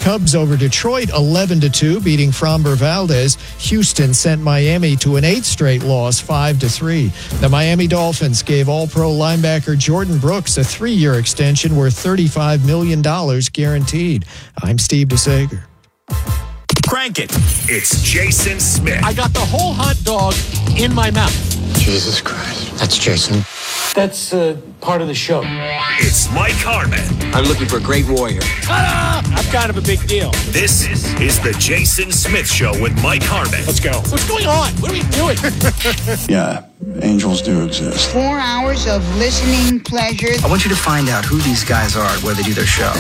Cubs over Detroit 11-2, beating Framber Valdez. Houston sent Miami to an 8th straight loss, 5-3. The Miami Dolphins gave All-Pro linebacker Jordan Brooks a 3-year extension worth $35 million guaranteed. I'm Steve DeSager. Crank it. It's Jason Smith. I got the whole hot dog in my mouth. Jesus Christ. That's Jason. That's part of the show. It's Mike Harmon. I'm looking for a great warrior. Ta-da! I'm kind of a big deal. This is the Jason Smith Show with Mike Harmon. Let's go. What's going on? What are we doing? Yeah, angels do exist. 4 hours of listening pleasure. I want you to find out who these guys are where they do their show.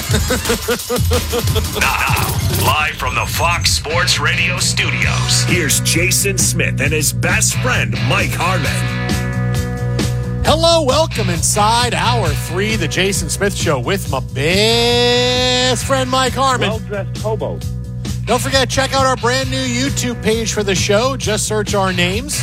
Now, live from the Fox Sports Radio studios, here's Jason Smith and his best friend, Mike Harmon. Hello, welcome inside Hour 3, the Jason Smith Show with my best friend, Mike Harmon. Well-dressed hobo. Don't forget, check out our brand new YouTube page for the show. Just search our names.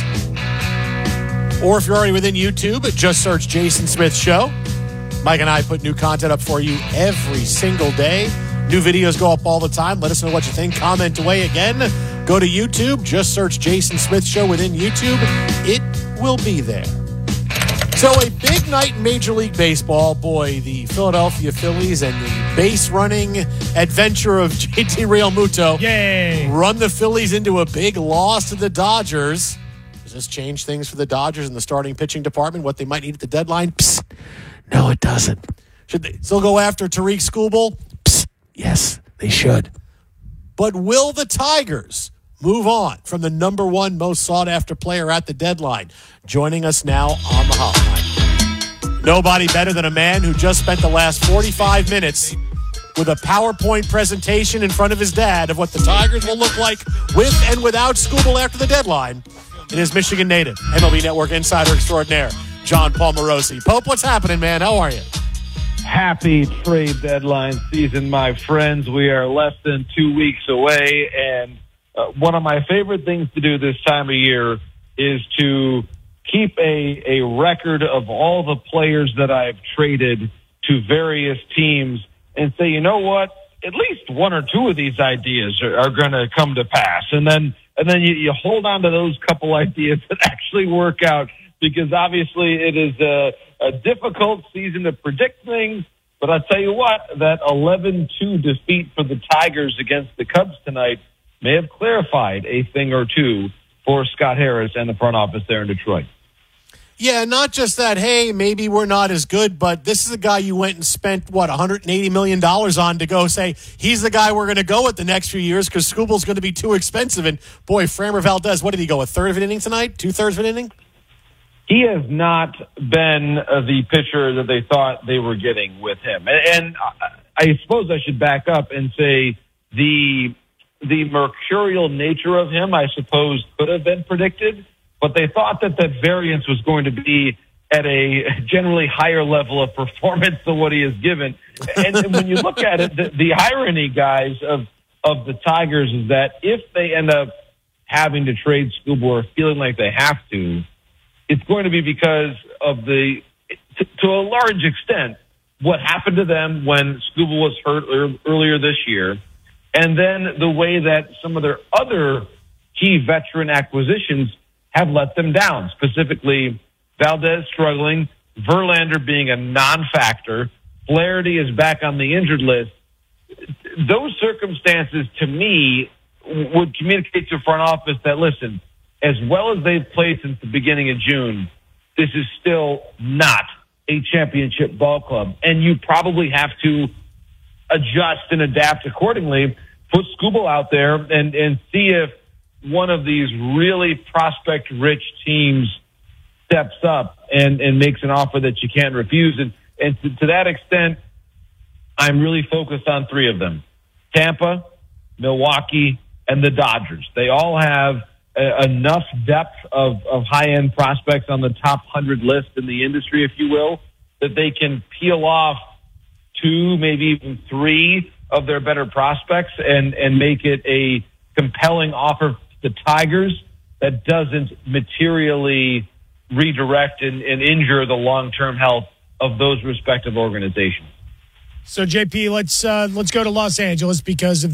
Or if you're already within YouTube, just search Jason Smith Show. Mike and I put new content up for you every single day. New videos go up all the time. Let us know what you think. Comment away again. Go to YouTube. Just search Jason Smith Show within YouTube. It will be there. So a big night in Major League Baseball. Boy, the Philadelphia Phillies and the base-running adventure of JT Realmuto run the Phillies into a big loss to the Dodgers. Does this change things for the Dodgers in the starting pitching department, what they might need at the deadline? Psst. No, it doesn't. Should they still go after Tariq Skubal? Psst. Yes, they should. But will the Tigers move on from the number one most sought-after player at the deadline? Joining us now on the hotline. Nobody better than a man who just spent the last 45 minutes with a PowerPoint presentation in front of his dad of what the Tigers will look like with and without Skubal after the deadline. It is Michigan native, MLB Network insider extraordinaire, John Paul Morosi. Pope, what's happening, man? How are you? Happy trade deadline season, my friends. We are less than 2 weeks away, and one of my favorite things to do this time of year is to keep a record of all the players that I've traded to various teams and say, you know what, at least one or two of these ideas are going to come to pass. And then you hold on to those couple ideas that actually work out, because obviously it is a difficult season to predict things. But I'll tell you what, that 11-2 defeat for the Tigers against the Cubs tonight may have clarified a thing or two for Scott Harris and the front office there in Detroit. Yeah, not just that, hey, maybe we're not as good, but this is a guy you went and spent, $180 million on to go say, he's the guy we're going to go with the next few years because Skubal's going to be too expensive. And, boy, Framber Valdez, what did he go, a third of an inning tonight? 2/3 of an inning? He has not been the pitcher that they thought they were getting with him. And I suppose I should back up and say the mercurial nature of him, I suppose, could have been predicted, but they thought that variance was going to be at a generally higher level of performance than what he has given. And when you look at it, the irony, guys, of the Tigers is that if they end up having to trade Skubal or feeling like they have to, it's going to be because of to a large extent, what happened to them when Skubal was hurt earlier this year, and then the way that some of their other key veteran acquisitions have let them down, specifically Valdez struggling, Verlander being a non-factor, Flaherty is back on the injured list. Those circumstances, to me, would communicate to the front office that, listen, as well as they've played since the beginning of June, this is still not a championship ball club. And you probably have to adjust and adapt accordingly, put Skubal out there and see if one of these really prospect-rich teams steps up and makes an offer that you can't refuse. And to that extent, I'm really focused on three of them: Tampa, Milwaukee, and the Dodgers. They all have enough depth of high-end prospects on the top 100 list in the industry, if you will, that they can peel off 2, maybe even 3 of their better prospects and make it a compelling offer to the Tigers that doesn't materially redirect and injure the long-term health of those respective organizations. So, JP, let's go to Los Angeles because of